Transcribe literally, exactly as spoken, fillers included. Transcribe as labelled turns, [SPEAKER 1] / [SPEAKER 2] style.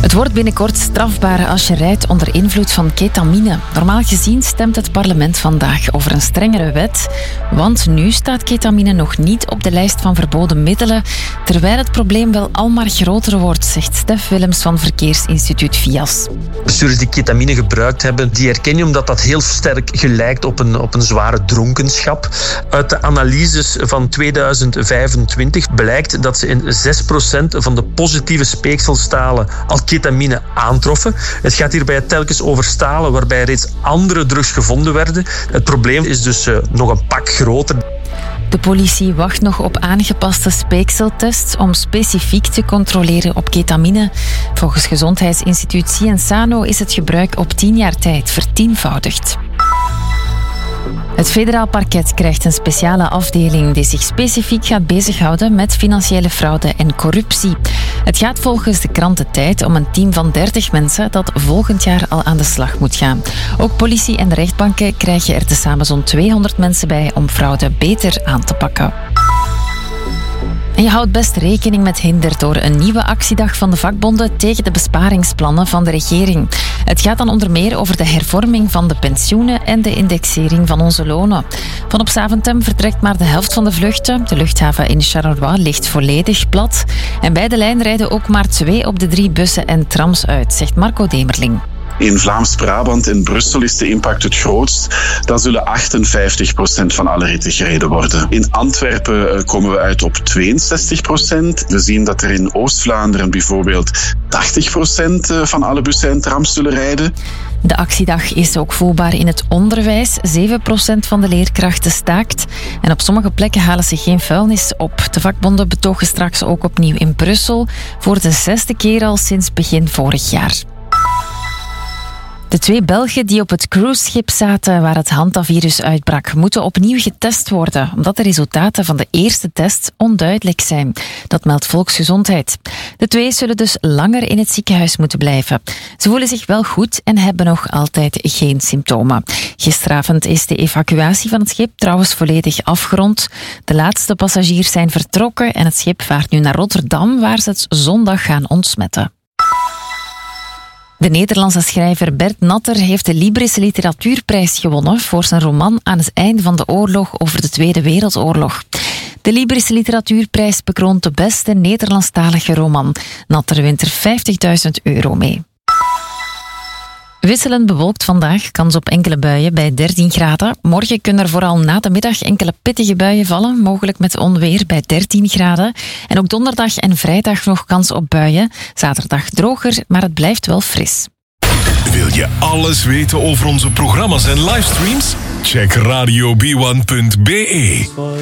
[SPEAKER 1] Het wordt binnenkort strafbaar als je rijdt onder invloed van ketamine. Normaal gezien stemt het parlement vandaag over een strengere wet, want nu staat ketamine nog niet op de lijst van verboden middelen, terwijl het probleem wel al maar groter wordt, zegt Stef Willems van Verkeersinstituut V I A S.
[SPEAKER 2] Bestuurders die ketamine gebruikt hebben, die herken je omdat dat heel sterk gelijkt op een, op een zware dronkenschap. Uit de analyses van tweeduizend vijfentwintig blijkt dat ze in zes procent van de positieve speekselstalen al ketamine aantroffen. Het gaat hierbij telkens over stalen waarbij reeds andere drugs gevonden werden. Het probleem is dus uh, nog een pak groter.
[SPEAKER 1] De politie wacht nog op aangepaste speekseltests om specifiek te controleren op ketamine. Volgens Gezondheidsinstituut Cienzano is het gebruik op tien jaar tijd vertienvoudigd. Het federaal parket krijgt een speciale afdeling die zich specifiek gaat bezighouden met financiële fraude en corruptie. Het gaat volgens de krant De Tijd om een team van dertig mensen dat volgend jaar al aan de slag moet gaan. Ook politie en de rechtbanken krijgen er tezamen zo'n tweehonderd mensen bij om fraude beter aan te pakken. En je houdt best rekening met hinder door een nieuwe actiedag van de vakbonden tegen de besparingsplannen van de regering. Het gaat dan onder meer over de hervorming van de pensioenen en de indexering van onze lonen. Van op Zaventem vertrekt maar de helft van de vluchten. De luchthaven in Charleroi ligt volledig plat. En bij de lijn rijden ook maar twee op de drie bussen en trams uit, zegt Marco Demerling.
[SPEAKER 3] In Vlaams-Brabant en Brussel is de impact het grootst. Dan zullen achtenvijftig procent van alle ritten gereden worden. In Antwerpen komen we uit op tweeënzestig procent. We zien dat er in Oost-Vlaanderen bijvoorbeeld tachtig procent van alle bussen en trams zullen rijden.
[SPEAKER 1] De actiedag is ook voelbaar in het onderwijs. zeven procent van de leerkrachten staakt. En op sommige plekken halen ze geen vuilnis op. De vakbonden betogen straks ook opnieuw in Brussel. Voor de zesde keer al sinds begin vorig jaar. De twee Belgen die op het cruiseschip zaten waar het hantavirus uitbrak, moeten opnieuw getest worden, omdat de resultaten van de eerste test onduidelijk zijn. Dat meldt Volksgezondheid. De twee zullen dus langer in het ziekenhuis moeten blijven. Ze voelen zich wel goed en hebben nog altijd geen symptomen. Gisteravond is de evacuatie van het schip trouwens volledig afgerond. De laatste passagiers zijn vertrokken en het schip vaart nu naar Rotterdam, waar ze het zondag gaan ontsmetten. De Nederlandse schrijver Bert Natter heeft de Libris Literatuurprijs gewonnen voor zijn roman Aan het einde van de oorlog over de Tweede Wereldoorlog. De Libris Literatuurprijs bekroont de beste Nederlandstalige roman. Natter wint er vijftigduizend euro mee. Wisselend bewolkt vandaag, kans op enkele buien bij dertien graden. Morgen kunnen er vooral na de middag enkele pittige buien vallen, mogelijk met onweer bij dertien graden. En ook donderdag en vrijdag nog kans op buien. Zaterdag droger, maar het blijft wel fris.
[SPEAKER 4] Wil je alles weten over onze programma's en livestreams? Check radio b one punt b e.